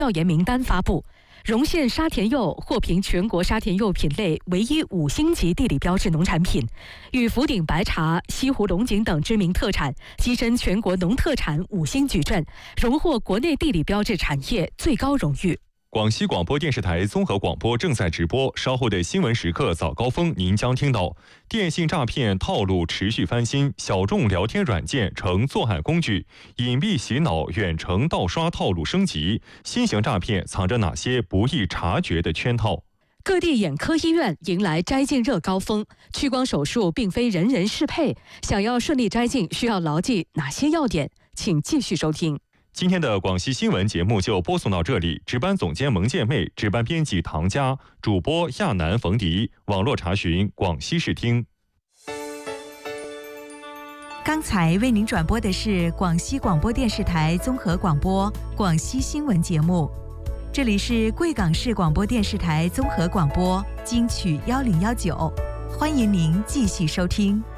调研名单发布。荣县沙田柚获评全国沙田柚品类唯一5星级地理标志农产品，与福鼎白茶、西湖龙井等知名特产跻身全国农特产5星矩阵，荣获国内地理标志产业最高荣誉。 广西广播电视台综合广播正在直播，稍后的新闻时刻早高峰，您将听到电信诈骗套路持续翻新，小众聊天软件成作案工具，隐蔽洗脑、远程盗刷套路升级，新型诈骗藏着哪些不易察觉的圈套？ 各地眼科医院迎来摘镜热高峰，屈光手术并非人人适配，想要顺利摘镜，需要牢记哪些要点？请继续收听。 今天的广西新闻节目就播送到这里，值班总监蒙建妹，值班编辑唐佳，主播亚楠、冯迪，网络查询广西视听。 刚才为您转播的是广西广播电视台综合广播广西新闻节目，这里是贵港市广播电视台综合广播金曲1019，欢迎您继续收听。